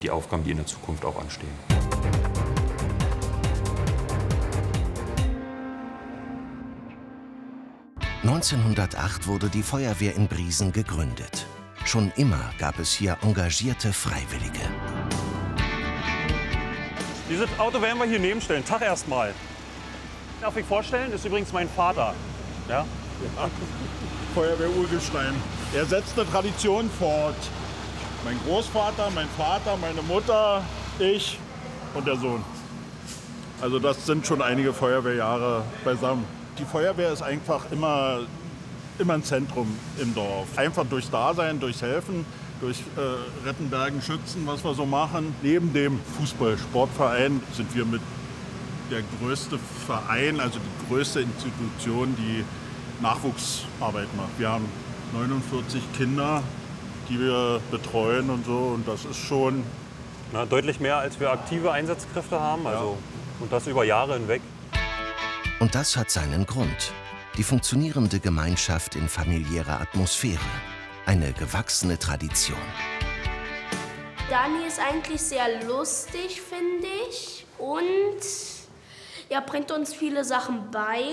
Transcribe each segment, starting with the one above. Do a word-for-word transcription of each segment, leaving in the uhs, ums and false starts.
die Aufgaben, die in der Zukunft auch anstehen. neunzehnhundertacht wurde die Feuerwehr in Briesen gegründet. Schon immer gab es hier engagierte Freiwillige. Dieses Auto werden wir hier nebenstellen. Tag erstmal. Darf ich vorstellen? Ist übrigens mein Vater. Ja? Ja. Feuerwehr Urgestein. Er setzt eine Tradition fort. Mein Großvater, mein Vater, meine Mutter, ich und der Sohn. Also das sind schon einige Feuerwehrjahre beisammen. Die Feuerwehr ist einfach immer, immer ein Zentrum im Dorf. Einfach durchs Dasein, durchs Helfen, durch äh, Retten, Bergen, Schützen, was wir so machen. Neben dem Fußball-Sportverein sind wir mit der größte Verein, also die größte Institution, die Nachwuchsarbeit macht. Wir haben neunundvierzig Kinder, die wir betreuen und so. Und das ist schon... Na, deutlich mehr, als wir aktive Einsatzkräfte haben. Also, ja. Und das über Jahre hinweg. Und das hat seinen Grund. Die funktionierende Gemeinschaft in familiärer Atmosphäre. Eine gewachsene Tradition. Dani ist eigentlich sehr lustig, finde ich. Und er bringt uns viele Sachen bei.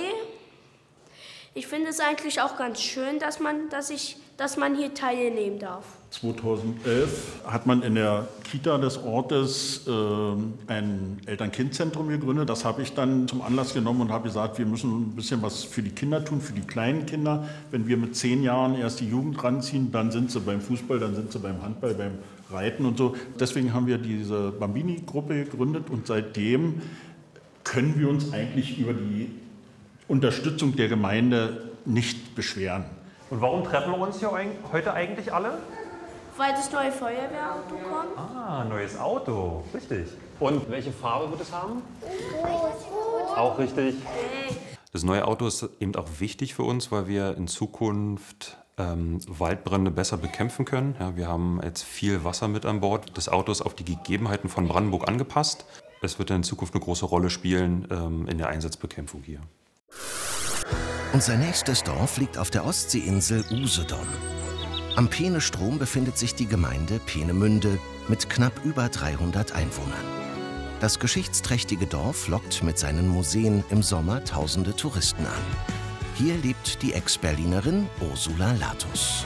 Ich finde es eigentlich auch ganz schön, dass man, dass ich, dass man hier teilnehmen darf. zweitausendelf hat man in der Kita des Ortes äh, ein Eltern-Kind-Zentrum gegründet. Das habe ich dann zum Anlass genommen und habe gesagt, wir müssen ein bisschen was für die Kinder tun, für die kleinen Kinder. Wenn wir mit zehn Jahren erst die Jugend ranziehen, dann sind sie beim Fußball, dann sind sie beim Handball, beim Reiten und so. Deswegen haben wir diese Bambini-Gruppe gegründet und seitdem können wir uns eigentlich über die Unterstützung der Gemeinde nicht beschweren. Und warum treffen wir uns hier heute eigentlich alle? Weil das neue Feuerwehrauto kommt. Ah, neues Auto, richtig. Und welche Farbe wird es haben? Rot. Auch richtig. Das neue Auto ist eben auch wichtig für uns, weil wir in Zukunft ähm, Waldbrände besser bekämpfen können. Ja, wir haben jetzt viel Wasser mit an Bord. Das Auto ist auf die Gegebenheiten von Brandenburg angepasst. Es wird in Zukunft eine große Rolle spielen ähm, in der Einsatzbekämpfung hier. Unser nächstes Dorf liegt auf der Ostseeinsel Usedom. Am Peenestrom befindet sich die Gemeinde Peenemünde mit knapp über dreihundert Einwohnern. Das geschichtsträchtige Dorf lockt mit seinen Museen im Sommer tausende Touristen an. Hier lebt die Ex-Berlinerin Ursula Latus.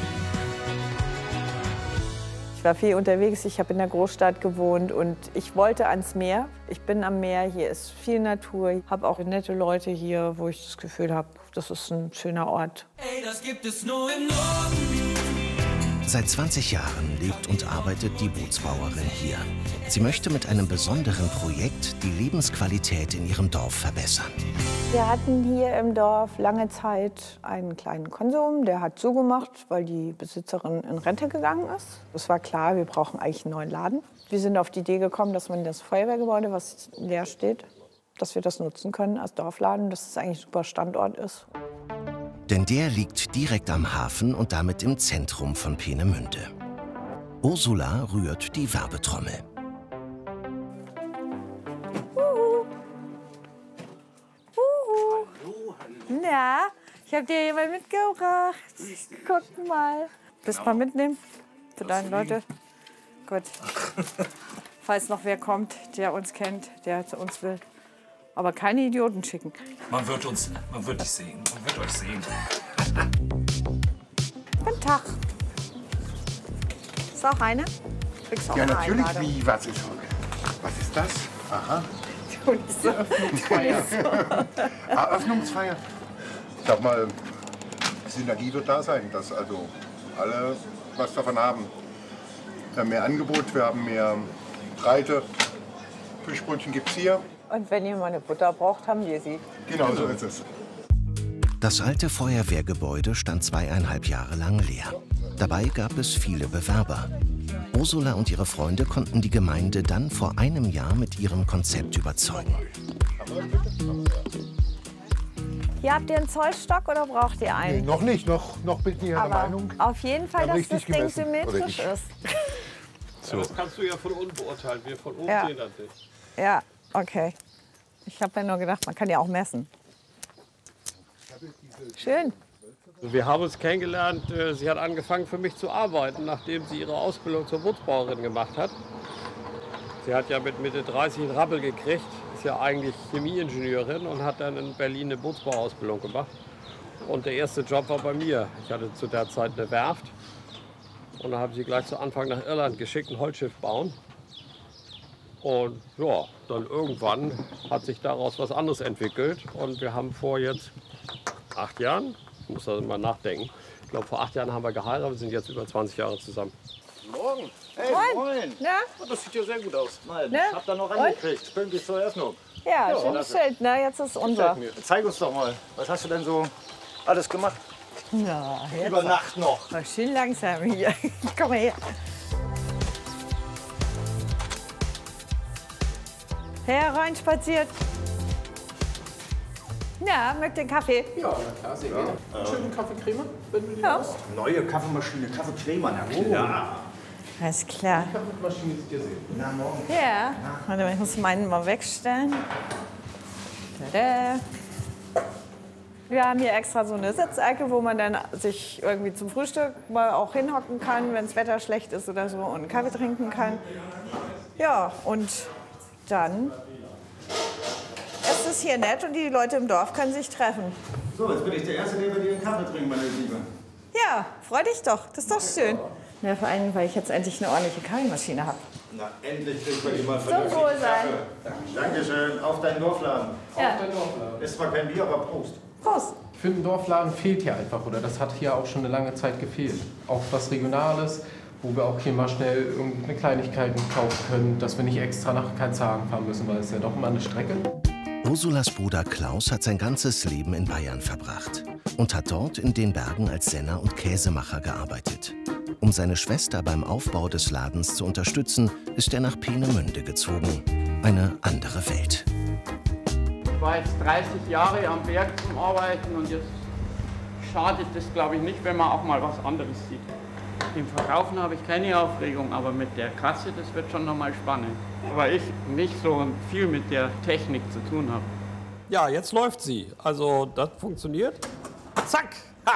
Ich war viel unterwegs, ich habe in der Großstadt gewohnt und ich wollte ans Meer. Ich bin am Meer, hier ist viel Natur. Ich habe auch nette Leute hier, wo ich das Gefühl habe, das ist ein schöner Ort. Ey, das gibt es nur im Norden. Seit zwanzig Jahren lebt und arbeitet die Bootsbauerin hier. Sie möchte mit einem besonderen Projekt die Lebensqualität in ihrem Dorf verbessern. Wir hatten hier im Dorf lange Zeit einen kleinen Konsum, der hat zugemacht, weil die Besitzerin in Rente gegangen ist. Es war klar, wir brauchen eigentlich einen neuen Laden. Wir sind auf die Idee gekommen, dass man das Feuerwehrgebäude, was leer steht, dass wir das nutzen können als Dorfladen, dass es eigentlich ein super Standort ist. Denn der liegt direkt am Hafen und damit im Zentrum von Peenemünde. Ursula rührt die Werbetrommel. Uhu. Uhu. Na, ich habe dir jemand mitgebracht. Guck mal. Willst du mal mitnehmen? Für deine Leute? Gut. Falls noch wer kommt, der uns kennt, der zu uns will. Aber keine Idioten schicken. Man wird uns, man wird dich sehen, man wird euch sehen. Guten Tag. Ist auch eine? Kriegst auch Ja, eine natürlich. Einladung. Wie, was ist, was ist das? Aha. Eröffnungsfeier. Eröffnungsfeier. Sag mal, Synergie wird da sein, dass also alle was davon haben. Wir haben mehr Angebot, wir haben mehr Breite. Fischbrötchen gibt es hier. Und wenn ihr mal eine Butter braucht, haben wir sie. Genau so ist es. Das alte Feuerwehrgebäude stand zweieinhalb Jahre lang leer. Dabei gab es viele Bewerber. Ursula und ihre Freunde konnten die Gemeinde dann vor einem Jahr mit ihrem Konzept überzeugen. Hier habt ihr einen Zollstock oder braucht ihr einen? Nee, noch nicht, noch, noch bin ich der Aber Meinung. auf jeden Fall, Wir haben dass das richtig Ding gemessen. Oder symmetrisch ich. ist. So. Das kannst du ja von unten beurteilen. Wir von oben Ja. sehen das nicht. Ja, okay. Ich habe ja nur gedacht, man kann ja auch messen. Schön. Wir haben uns kennengelernt. Sie hat angefangen für mich zu arbeiten, nachdem sie ihre Ausbildung zur Bootsbauerin gemacht hat. Sie hat ja mit Mitte dreißig einen Rappel gekriegt, ist ja eigentlich Chemieingenieurin und hat dann in Berlin eine Bootsbauausbildung gemacht. Und der erste Job war bei mir. Ich hatte zu der Zeit eine Werft. Und da habe ich sie gleich zu Anfang nach Irland geschickt, ein Holzschiff bauen. Und ja, dann irgendwann hat sich daraus was anderes entwickelt. Und wir haben vor jetzt acht Jahren, ich muss da mal nachdenken, ich glaube vor acht Jahren haben wir geheiratet, wir sind jetzt über zwanzig Jahre zusammen. Morgen. Hey, moin. moin. Na? Oh, das sieht ja sehr gut aus. Nein, Na? ich hab da noch reingekriegt. Pünktlich zur Eröffnung. Ja, Ja, schönes klasse. Schild, ne? Jetzt ist unser. Gefällt mir. Zeig uns doch mal, was hast du denn so alles gemacht? Na, jetzt Über Nacht noch. Mal schön langsam hier. Komm mal her. Hereinspaziert. Na, mögt ihr einen Kaffee? Ja, na klar, sehr gerne. Einen schönen Kaffeecreme, wenn du die Ja. hast. Neue Kaffeemaschine, Kaffeecremer, na klar. Alles klar. Die Kaffeemaschine sieht ihr sehen. Na, morgen. Ja. Warte mal, ich muss meinen mal wegstellen. Tada. Wir haben hier extra so eine Sitzecke, wo man dann sich irgendwie zum Frühstück mal auch hinhocken kann, wenn das Wetter schlecht ist oder so, und einen Kaffee trinken kann. Ja, und dann ist es hier nett und die Leute im Dorf können sich treffen. So, jetzt bin ich der Erste, der bei dir einen Kaffee trinkt, meine Liebe. Ja, freu dich doch. Das ist doch schön. Ja, vor allem, weil ich jetzt endlich eine ordentliche Kaffeemaschine habe. Na, endlich kriegt man jemand Zum vernünftigen Wohlsein. Kaffee. Dankeschön. Auf deinen Dorfladen. Ja. Auf dein Dorfladen. Ist zwar kein Bier, aber Prost. Prost. Ich finde, ein Dorfladen fehlt hier einfach, oder das hat hier auch schon eine lange Zeit gefehlt. Auch was Regionales, wo wir auch hier mal schnell irgendeine Kleinigkeit kaufen können, dass wir nicht extra nach Karlshagen fahren müssen, weil es ja doch immer eine Strecke. Ursulas Bruder Klaus hat sein ganzes Leben in Bayern verbracht und hat dort in den Bergen als Senner und Käsemacher gearbeitet. Um seine Schwester beim Aufbau des Ladens zu unterstützen, ist er nach Peenemünde gezogen. Eine andere Welt. Ich war jetzt dreißig Jahre am Berg zum Arbeiten und jetzt schadet es, glaube ich, nicht, wenn man auch mal was anderes sieht. Im Verkaufen habe ich keine Aufregung, aber mit der Kasse, das wird schon noch mal spannend. Weil ich nicht so viel mit der Technik zu tun habe. Ja, jetzt läuft sie. Also das funktioniert. Zack! Ha!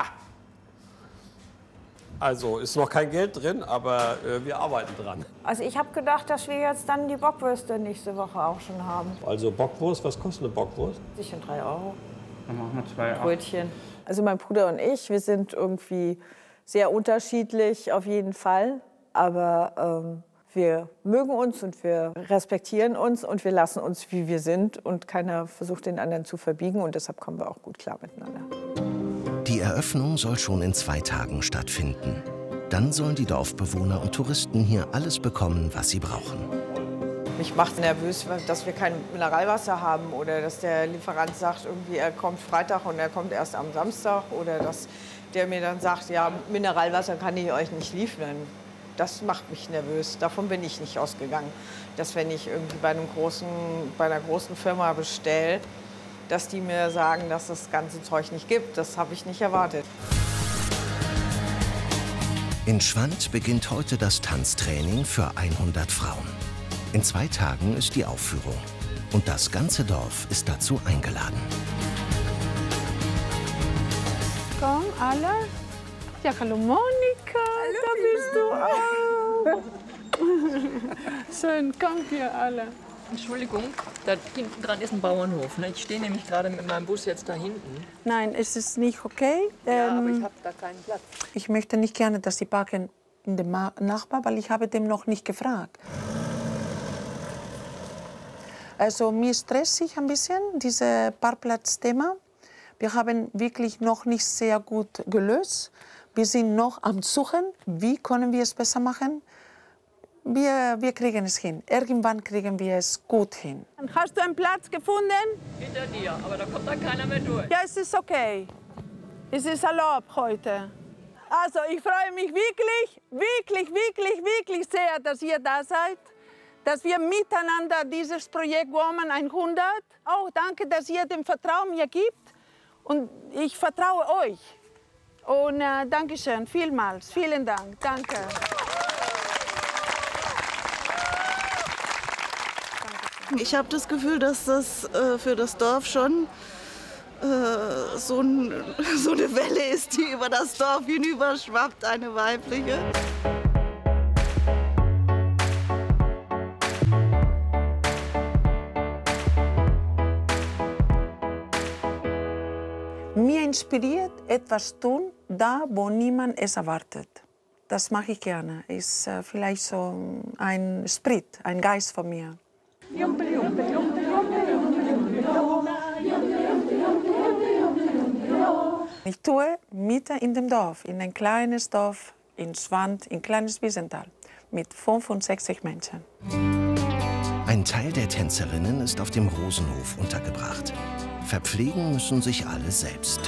Also ist noch kein Geld drin, aber äh, wir arbeiten dran. Also ich habe gedacht, dass wir jetzt dann die Bockwürste nächste Woche auch schon haben. Also Bockwurst, was kostet eine Bockwurst? Sicher drei Euro. Dann machen wir zwei Brötchen. Also mein Bruder und ich, wir sind irgendwie sehr unterschiedlich auf jeden Fall. Aber ähm, wir mögen uns und wir respektieren uns und wir lassen uns, wie wir sind. Und keiner versucht, den anderen zu verbiegen. Und deshalb kommen wir auch gut klar miteinander. Die Eröffnung soll schon in zwei Tagen stattfinden. Dann sollen die Dorfbewohner und Touristen hier alles bekommen, was sie brauchen. Mich macht nervös, dass wir kein Mineralwasser haben oder dass der Lieferant sagt, irgendwie, er kommt Freitag und er kommt erst am Samstag oder dass der mir dann sagt, ja, Mineralwasser kann ich euch nicht liefern. Das macht mich nervös. Davon bin ich nicht ausgegangen, dass wenn ich irgendwie bei, einem großen, bei einer großen Firma bestelle, dass die mir sagen, dass das ganze Zeug nicht gibt. Das habe ich nicht erwartet. In Schwand beginnt heute das Tanztraining für hundert Frauen. In zwei Tagen ist die Aufführung. Und das ganze Dorf ist dazu eingeladen. Komm, alle. Ja, hallo Monika, hallo, da bist du auch. Schön, kommt ihr alle. Entschuldigung, da hinten dran ist ein Bauernhof. Ne? Ich stehe nämlich gerade mit meinem Bus jetzt da hinten. Nein, es ist nicht okay. Ja, aber Ähm, ich habe da keinen Platz. Ich möchte nicht gerne, dass Sie parken in dem Ma- Nachbar, weil ich habe dem noch nicht gefragt. Also mir stresst sich ein bisschen dieses Parkplatzthema. Wir haben wirklich noch nicht sehr gut gelöst. Wir sind noch am Suchen, wie können wir es besser machen. Wir, wir kriegen es hin. Irgendwann kriegen wir es gut hin. Hast du einen Platz gefunden? Hinter dir, aber da kommt dann keiner mehr durch. Ja, es ist okay. Es ist erlaubt heute. Also ich freue mich wirklich, wirklich, wirklich, wirklich sehr, dass ihr da seid. Dass wir miteinander dieses Projekt Woman hundert, auch danke, dass ihr dem Vertrauen mir gibt. Und ich vertraue euch. Und äh, danke schön, vielmals, vielen Dank, danke. Ich habe das Gefühl, dass das äh, für das Dorf schon äh, so, ein, so eine Welle ist, die über das Dorf hinüberschwappt, eine weibliche. inspiriert, etwas tun, da wo niemand es erwartet. Das mache ich gerne. Ist äh, vielleicht so ein Sprit, ein Geist von mir. Ich tue mitten in dem Dorf, in ein kleines Dorf, in Schwand, in kleines Wiesental, mit fünfundsechzig Menschen. Ein Teil der Tänzerinnen ist auf dem Rosenhof untergebracht. Verpflegen müssen sich alle selbst.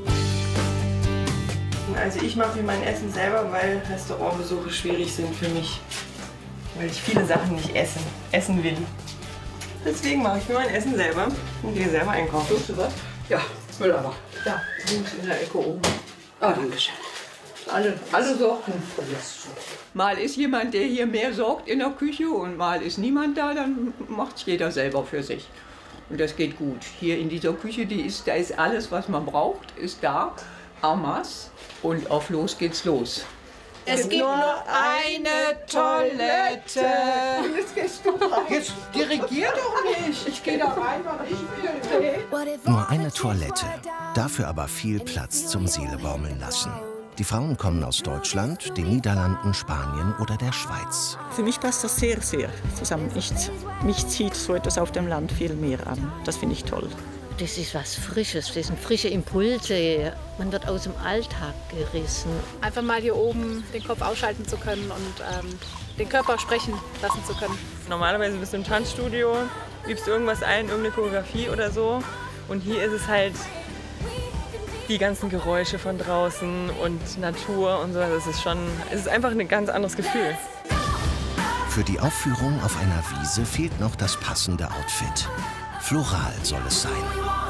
Also ich mache mir mein Essen selber, weil Restaurantbesuche schwierig sind für mich. Weil ich viele Sachen nicht essen, essen will. Deswegen mache ich mir mein Essen selber und gehe selber einkaufen. Tust du was? Ja, Mülleimer. Da, links in der Ecke oben. Ah, danke schön. Alle, alle Sorten. Mal ist jemand, der hier mehr sorgt in der Küche und mal ist niemand da, dann macht es jeder selber für sich. Und das geht gut. Hier in dieser Küche, die ist, da ist alles, was man braucht, ist da. Amas. Und auf los geht's los. Es gibt nur eine Toilette. Und jetzt gehst du rein. Jetzt dirigier doch nicht. Ich gehe da rein, wann ich will. Nur eine Toilette, dafür aber viel Platz zum Seelebaumeln lassen. Die Frauen kommen aus Deutschland, den Niederlanden, Spanien oder der Schweiz. Für mich passt das sehr, sehr zusammen. Ich, mich zieht so etwas auf dem Land viel mehr an. Das finde ich toll. Das ist was Frisches, das sind frische Impulse. Man wird aus dem Alltag gerissen. Einfach mal hier oben den Kopf ausschalten zu können und ähm, den Körper sprechen lassen zu können. Normalerweise bist du im Tanzstudio, übst irgendwas ein, irgendeine Choreografie oder so. Und hier ist es halt die ganzen Geräusche von draußen und Natur und so. Das ist schon, es ist einfach ein ganz anderes Gefühl. Für die Aufführung auf einer Wiese fehlt noch das passende Outfit. Floral soll es sein.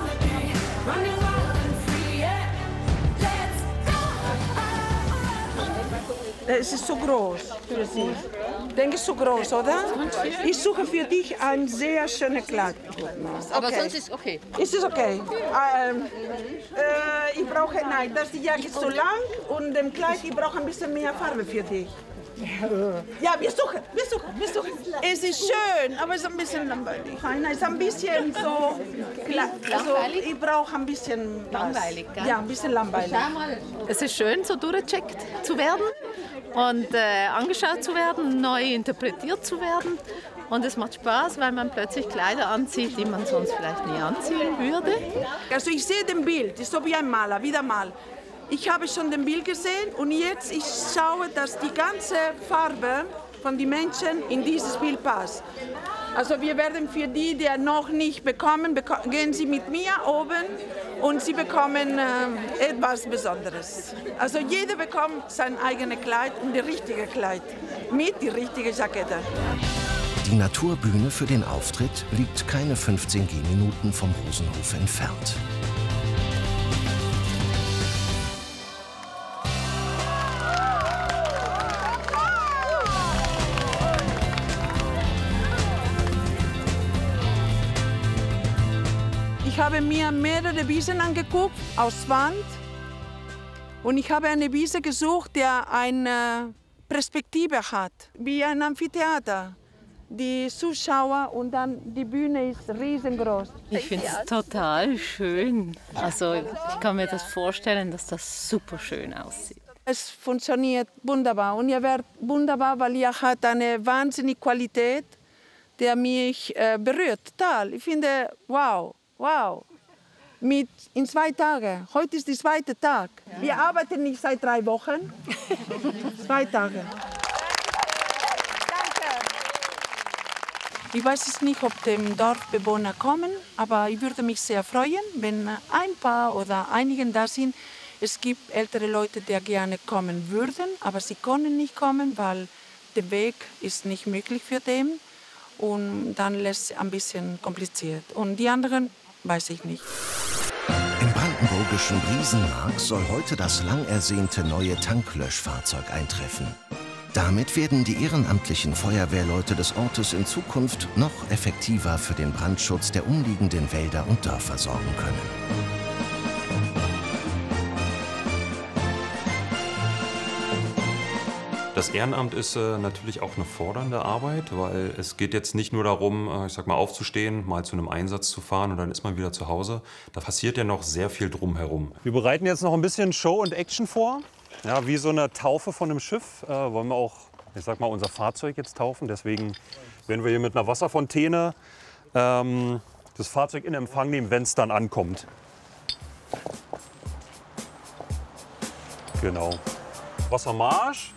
Es ist so groß für Sie. Ich denke, es ist so groß, oder? Ich suche für dich ein sehr schönes Kleid. Aber Okay. sonst ist okay. Ist es okay? Ähm, äh, ich brauche, nein, das die Jacke ist so lang und dem Kleid, ich brauche ein bisschen mehr Farbe für dich. Ja, wir suchen, wir suchen, wir suchen. Es ist schön, aber es ist ein bisschen langweilig. Nein, es ist ein bisschen so, also ich brauche ein bisschen was. Langweilig, gell? Ja, ein bisschen langweilig. Es ist schön, so durchgecheckt zu werden und äh, angeschaut zu werden, neu interpretiert zu werden. Und es macht Spaß, weil man plötzlich Kleider anzieht, die man sonst vielleicht nie anziehen würde. Also ich sehe den Bild, ist so wie ein Maler, wieder mal. Ich habe schon den Bild gesehen und jetzt ich schaue, dass die ganze Farbe von den Menschen in dieses Bild passt. Also wir werden für die, die noch nicht bekommen, beko gehen Sie mit mir oben und Sie bekommen äh, etwas Besonderes. Also jeder bekommt sein eigenes Kleid und das richtige Kleid mit der richtigen Jackette. Die Naturbühne für den Auftritt liegt keine fünfzehn Gehminuten vom Rosenhof entfernt. Ich habe mir mehrere Wiesen angeguckt aus Wand und ich habe eine Wiese gesucht, der eine Perspektive hat, wie ein Amphitheater. Die Zuschauer und dann die Bühne ist riesengroß. Ich finde es total schön. Also ich kann mir das vorstellen, dass das super schön aussieht. Es funktioniert wunderbar und ihr werdet wunderbar, weil ihr habt eine wahnsinnige Qualität, die mich äh, berührt. Total. Ich finde, wow. Wow, mit in zwei Tagen. Heute ist der zweite Tag. Ja. Wir arbeiten nicht seit drei Wochen. Zwei Tage. Danke. Ich weiß es nicht, ob die Dorfbewohner kommen, aber ich würde mich sehr freuen, wenn ein paar oder einige da sind. Es gibt ältere Leute, die gerne kommen würden, aber sie können nicht kommen, weil der Weg ist nicht möglich für den. Und dann lässt es ein bisschen kompliziert. Und die anderen weiß ich nicht. Im brandenburgischen Briesenmark soll heute das lang ersehnte neue Tanklöschfahrzeug eintreffen. Damit werden die ehrenamtlichen Feuerwehrleute des Ortes in Zukunft noch effektiver für den Brandschutz der umliegenden Wälder und Dörfer sorgen können. Das Ehrenamt ist äh, natürlich auch eine fordernde Arbeit, weil es geht jetzt nicht nur darum, äh, ich sag mal, aufzustehen, mal zu einem Einsatz zu fahren und dann ist man wieder zu Hause. Da passiert ja noch sehr viel drumherum. Wir bereiten jetzt noch ein bisschen Show und Action vor. Ja, wie so eine Taufe von einem Schiff äh, wollen wir auch, ich sag mal, unser Fahrzeug jetzt taufen. Deswegen werden wir hier mit einer Wasserfontäne ähm, das Fahrzeug in Empfang nehmen, wenn es dann ankommt. Genau. Wassermarsch.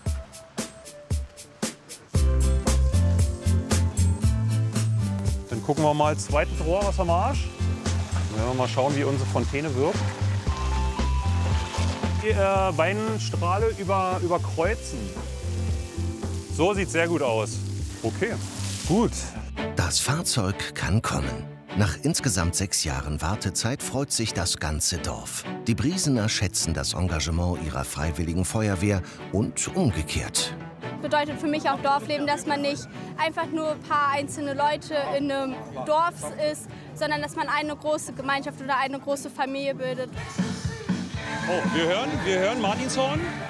Dann gucken wir mal, zweites Rohr, Wassermarsch. Dann werden wir mal schauen, wie unsere Fontäne wirkt. Die äh, Beinstrahle über, überkreuzen. So sieht sehr gut aus. Okay, gut. Das Fahrzeug kann kommen. Nach insgesamt sechs Jahren Wartezeit freut sich das ganze Dorf. Die Briesener schätzen das Engagement ihrer freiwilligen Feuerwehr und umgekehrt. Bedeutet für mich auch Dorfleben, dass man nicht einfach nur ein paar einzelne Leute in einem Dorf ist, sondern dass man eine große Gemeinschaft oder eine große Familie bildet. Oh, wir hören, wir hören Martinshorn.